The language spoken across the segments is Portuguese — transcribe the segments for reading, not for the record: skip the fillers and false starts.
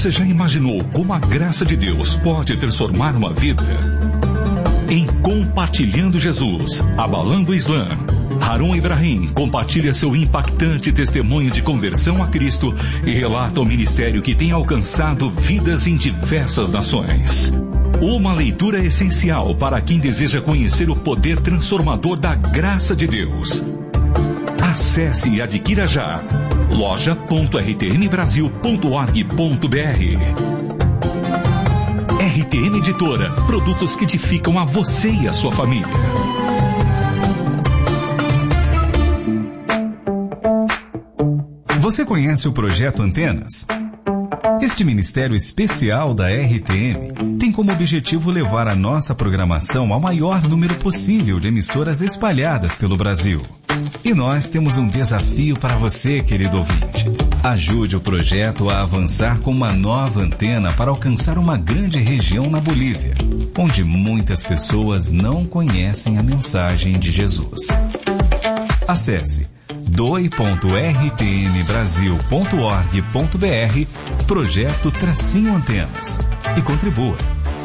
Você já imaginou como a graça de Deus pode transformar uma vida? Em Compartilhando Jesus, Abalando o Islã, Harun Ibrahim compartilha seu impactante testemunho de conversão a Cristo e relata o ministério que tem alcançado vidas em diversas nações. Uma leitura essencial para quem deseja conhecer o poder transformador da graça de Deus. Acesse e adquira já loja.rtmbrasil.org.br. RTM Editora, produtos que edificam a você e a sua família. Você conhece o Projeto Antenas? Este ministério especial da RTM tem como objetivo levar a nossa programação ao maior número possível de emissoras espalhadas pelo Brasil. E nós temos um desafio para você, querido ouvinte. Ajude o projeto a avançar com uma nova antena para alcançar uma grande região na Bolívia, onde muitas pessoas não conhecem a mensagem de Jesus. Acesse doe.rtmbrasil.org.br Projeto-Antenas e contribua.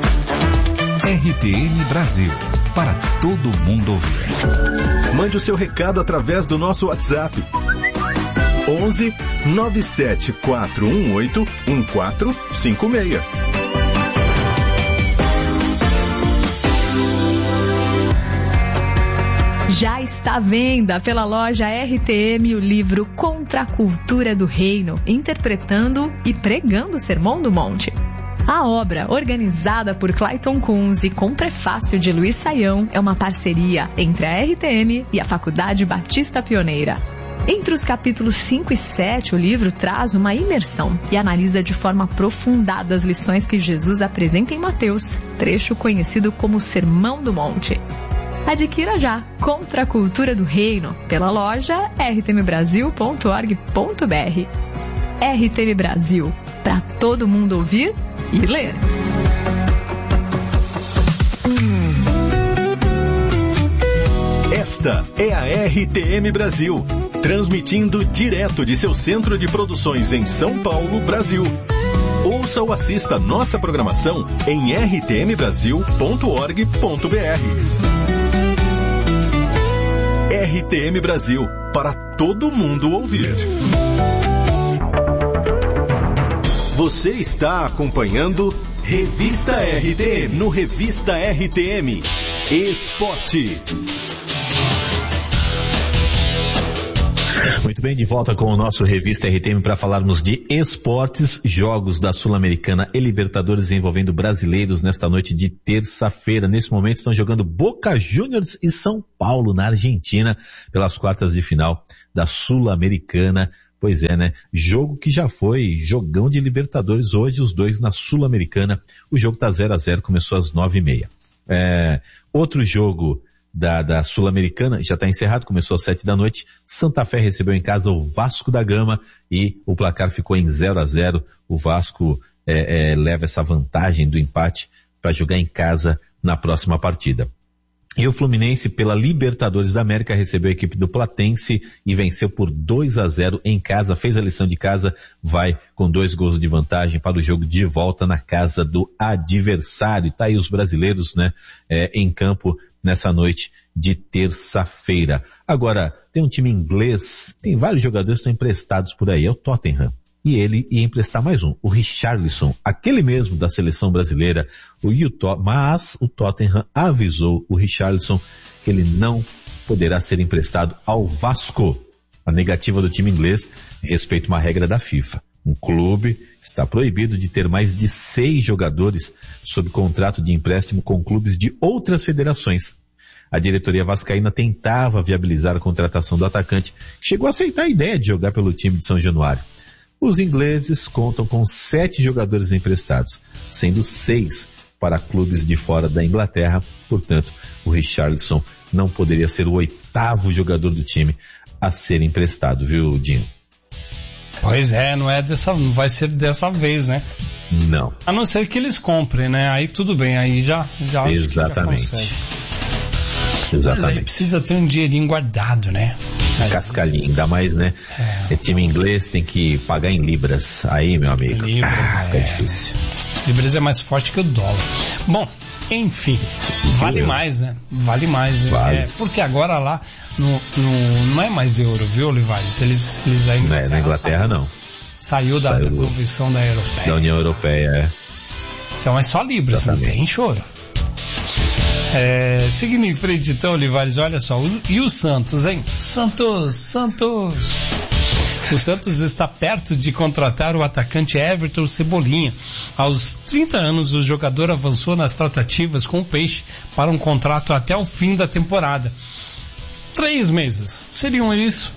RTM Brasil, para todo mundo ouvir. Mande o seu recado através do nosso WhatsApp 11 97 418 1456. Já está à venda pela loja RTM o livro Contra a Cultura do Reino, interpretando e pregando o Sermão do Monte. A obra, organizada por Clayton Kunze com prefácio de Luiz Saião, é uma parceria entre a RTM e a Faculdade Batista Pioneira. Entre os capítulos 5 e 7, o livro traz uma imersão e analisa de forma aprofundada as lições que Jesus apresenta em Mateus, trecho conhecido como Sermão do Monte. Adquira já Contra a Cultura do Reino pela loja rtmbrasil.org.br. RTM Brasil, para todo mundo ouvir e ler. Esta é a RTM Brasil, transmitindo direto de seu centro de produções em São Paulo, Brasil. Ouça ou assista nossa programação em rtmbrasil.org.br. RTM Brasil, para todo mundo ouvir. Você está acompanhando Revista RTM no Revista RTM Esportes. Muito bem, de volta com o nosso Revista RTM para falarmos de esportes, jogos da Sul-Americana e Libertadores envolvendo brasileiros nesta noite de terça-feira. Nesse momento estão jogando Boca Juniors e São Paulo na Argentina pelas quartas de final da Sul-Americana. Pois é, né? Jogo que já foi jogão de Libertadores, hoje os dois na Sul-Americana. O jogo tá 0-0, começou às 9h30. Outro jogo da Sul-Americana já está encerrado, começou às 7 da noite. Santa Fé recebeu em casa o Vasco da Gama e o placar ficou em 0-0. O Vasco leva essa vantagem do empate para jogar em casa na próxima partida. E o Fluminense, pela Libertadores da América, recebeu a equipe do Platense e venceu por 2-0 em casa, fez a lição de casa, vai com 2 gols de vantagem para o jogo de volta na casa do adversário. Tá aí os brasileiros, né, em campo nessa noite de terça-feira. Agora, tem um time inglês, tem vários jogadores que estão emprestados por aí, é o Tottenham. E ele ia emprestar mais um, o Richarlison, aquele mesmo da seleção brasileira, mas o Tottenham avisou o Richarlison que ele não poderá ser emprestado ao Vasco. A negativa do time inglês respeita uma regra da FIFA. Um clube está proibido de ter mais de 6 jogadores sob contrato de empréstimo com clubes de outras federações. A diretoria vascaína tentava viabilizar a contratação do atacante, que chegou a aceitar a ideia de jogar pelo time de São Januário. Os ingleses contam com 7 jogadores emprestados, sendo 6 para clubes de fora da Inglaterra. Portanto, o Richarlison não poderia ser o 8º jogador do time a ser emprestado, viu, Dinho? Pois é, não vai ser dessa vez, né? Não. A não ser que eles comprem, né? Aí tudo bem, aí já exatamente. Já consegue. Exatamente. Mas aí precisa ter um dinheirinho guardado, né? Cascalhinho, ainda mais, né? É time inglês, tem que pagar em libras. Aí, meu amigo, fica difícil. Libras é mais forte que o dólar. Bom, enfim, vale mais, né? Vale mais. Vale. Porque agora lá não é mais euro, viu, Olivares? Eles ainda... Na Inglaterra não. Saiu da Convenção da Europeia. Da União Europeia, Então é só libras, não tem choro. Seguindo em frente então, Olivares, olha só, e o Santos, hein? Santos! O Santos está perto de contratar o atacante Everton Cebolinha. Aos 30 anos, o jogador avançou nas tratativas com o Peixe para um contrato até o fim da temporada. 3 meses. Seriam isso.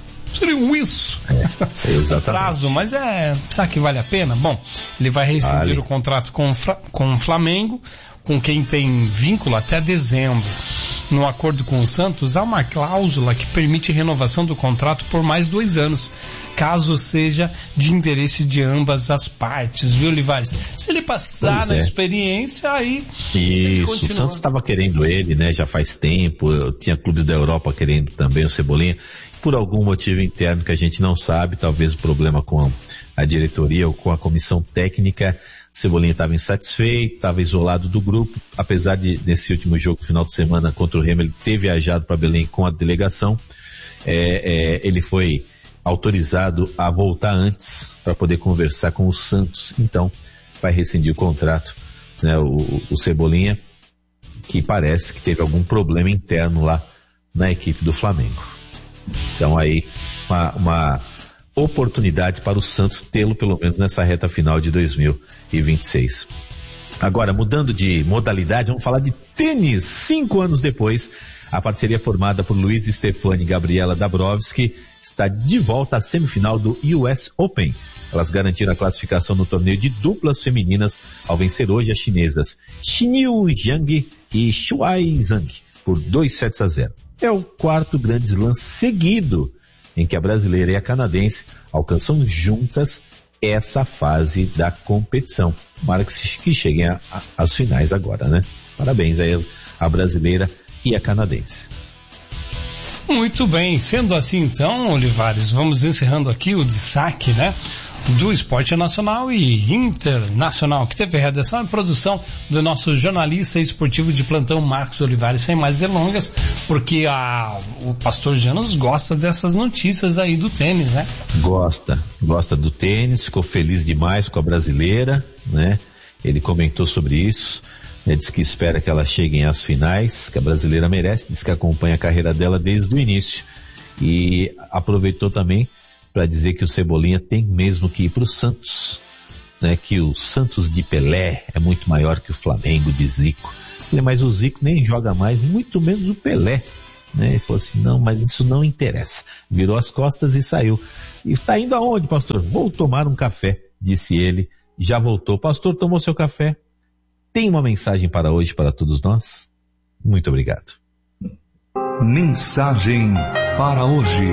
Exatamente. Prazo, mas será que vale a pena? Bom, ele vai rescindir o contrato com o Flamengo, com quem tem vínculo até dezembro. No acordo com o Santos, há uma cláusula que permite renovação do contrato por mais 2 anos, caso seja de interesse de ambas as partes, viu, Olivares? Se ele passar na experiência, aí... Isso, o Santos estava querendo ele, né, já faz tempo, tinha clubes da Europa querendo também o Cebolinha, por algum motivo interno que a gente não sabe, talvez o problema com a diretoria ou com a comissão técnica, Cebolinha estava insatisfeito, estava isolado do grupo, apesar de nesse último jogo, final de semana contra o Remo, ele ter viajado para Belém com a delegação, ele foi autorizado a voltar antes para poder conversar com o Santos, então vai rescindir o contrato, né, o Cebolinha, que parece que teve algum problema interno lá na equipe do Flamengo. Então aí uma oportunidade para o Santos tê-lo pelo menos nessa reta final de 2026. Agora, mudando de modalidade, vamos falar de tênis. 5 anos depois, a parceria formada por Luiz Stefani e Gabriela Dabrowski está de volta à semifinal do US Open. Elas garantiram a classificação no torneio de duplas femininas ao vencer hoje as chinesas Xinyu Jiang e Shuai Zhang por 2-0. É o 4º grande slam seguido em que a brasileira e a canadense alcançam juntas essa fase da competição. Tomara que cheguem às finais agora, né? Parabéns aí a brasileira e a canadense. Muito bem, sendo assim então, Olivares, vamos encerrando aqui o destaque, né, do esporte nacional e internacional, que teve a redação e produção do nosso jornalista esportivo de plantão, Marcos Olivares. Sem mais delongas, porque o pastor Janos gosta dessas notícias aí do tênis, né? Gosta do tênis, ficou feliz demais com a brasileira, né? Ele comentou sobre isso, né? Diz que espera que elas cheguem às finais, que a brasileira merece, diz que acompanha a carreira dela desde o início e aproveitou também para dizer que o Cebolinha tem mesmo que ir para o Santos, né? Que o Santos de Pelé é muito maior que o Flamengo de Zico. Mas o Zico nem joga mais, muito menos o Pelé, né? Ele falou assim, não, mas isso não interessa. Virou as costas e saiu. E está indo aonde, pastor? Vou tomar um café, disse ele. Já voltou. Pastor, tomou seu café? Tem uma mensagem para hoje para todos nós? Muito obrigado. Mensagem para hoje.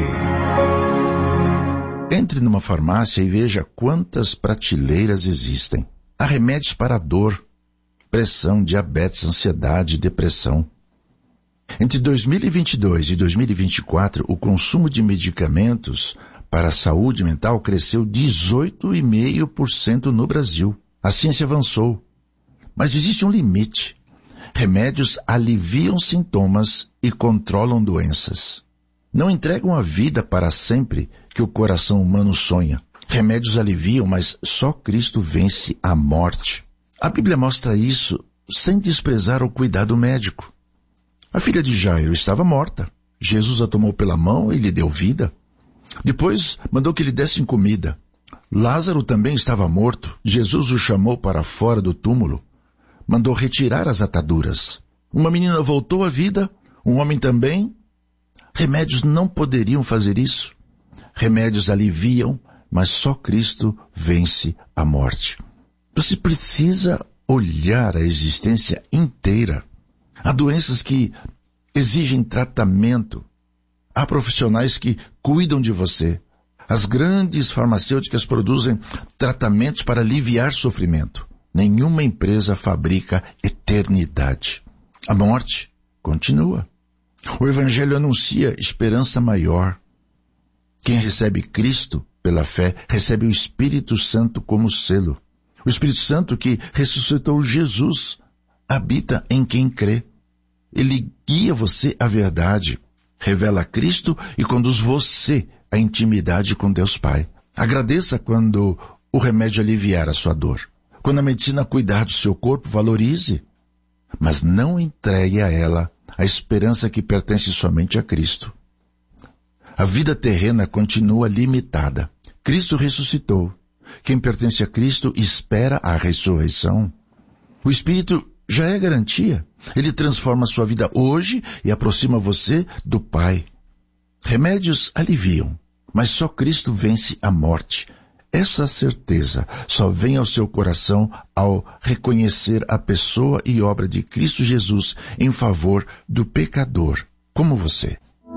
Entre numa farmácia e veja quantas prateleiras existem. Há remédios para a dor, pressão, diabetes, ansiedade, depressão. Entre 2022 e 2024, o consumo de medicamentos para a saúde mental cresceu 18,5% no Brasil. A ciência avançou, mas existe um limite. Remédios aliviam sintomas e controlam doenças. Não entregam a vida para sempre que o coração humano sonha. Remédios aliviam, mas só Cristo vence a morte. A Bíblia mostra isso sem desprezar o cuidado médico. A filha de Jairo estava morta. Jesus a tomou pela mão e lhe deu vida. Depois mandou que lhe dessem comida. Lázaro também estava morto. Jesus o chamou para fora do túmulo. Mandou retirar as ataduras. Uma menina voltou à vida, um homem também. Remédios não poderiam fazer isso. Remédios aliviam, mas só Cristo vence a morte. Você precisa olhar a existência inteira. Há doenças que exigem tratamento. Há profissionais que cuidam de você. As grandes farmacêuticas produzem tratamentos para aliviar sofrimento. Nenhuma empresa fabrica eternidade. A morte continua. O Evangelho anuncia esperança maior. Quem recebe Cristo pela fé recebe o Espírito Santo como selo. O Espírito Santo que ressuscitou Jesus habita em quem crê. Ele guia você à verdade, revela Cristo e conduz você à intimidade com Deus Pai. Agradeça quando o remédio aliviar a sua dor. Quando a medicina cuidar do seu corpo, valorize. Mas não entregue a ela a esperança que pertence somente a Cristo. A vida terrena continua limitada. Cristo ressuscitou. Quem pertence a Cristo espera a ressurreição. O Espírito já é garantia. Ele transforma sua vida hoje e aproxima você do Pai. Remédios aliviam, mas só Cristo vence a morte. Essa certeza só vem ao seu coração ao reconhecer a pessoa e obra de Cristo Jesus em favor do pecador, como você.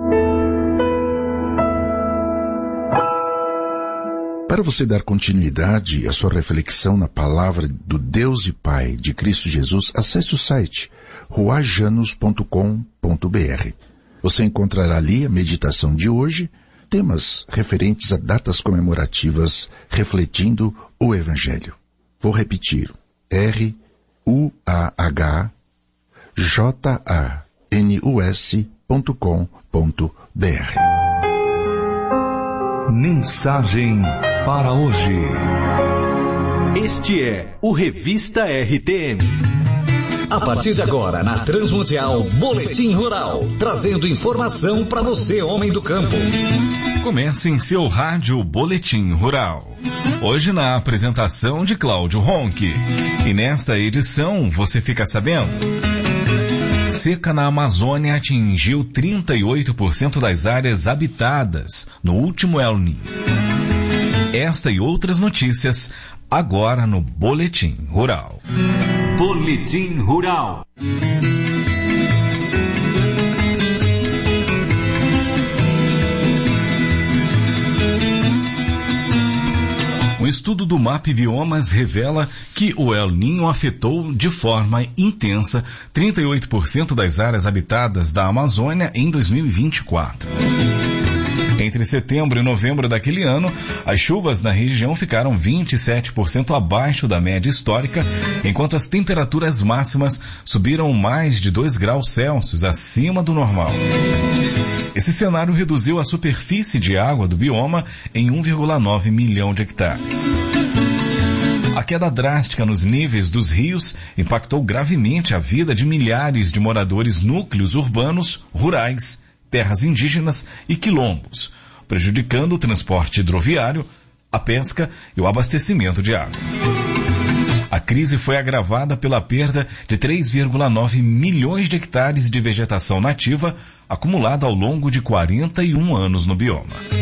Para você dar continuidade à sua reflexão na palavra do Deus e Pai de Cristo Jesus, acesse o site ruajanos.com.br. Você encontrará ali a meditação de hoje, temas referentes a datas comemorativas refletindo o Evangelho. Vou repetir, ruajanos.com.br. Mensagem para hoje. Este é o Revista RTM. A partir de agora, na Transmundial, Boletim Rural, trazendo informação para você, homem do campo. Comece em seu rádio Boletim Rural. Hoje na apresentação de Cláudio Ronque. E nesta edição você fica sabendo: seca na Amazônia atingiu 38% das áreas habitadas no último El Niño. Esta e outras notícias agora no Boletim Rural. Boletim Rural. Um estudo do MAP Biomas revela que o El Niño afetou de forma intensa 38% das áreas habitadas da Amazônia em 2024. Entre setembro e novembro daquele ano, as chuvas na região ficaram 27% abaixo da média histórica, enquanto as temperaturas máximas subiram mais de 2 graus Celsius acima do normal. Esse cenário reduziu a superfície de água do bioma em 1,9 milhão de hectares. A queda drástica nos níveis dos rios impactou gravemente a vida de milhares de moradores núcleos urbanos, rurais, terras indígenas e quilombos, prejudicando o transporte hidroviário, a pesca e o abastecimento de água. A crise foi agravada pela perda de 3,9 milhões de hectares de vegetação nativa acumulada ao longo de 41 anos no bioma.